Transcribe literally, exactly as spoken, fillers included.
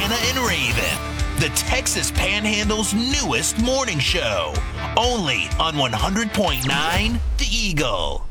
Anna and Raven, the Texas Panhandle's newest morning show, only on one hundred point nine The Eagle.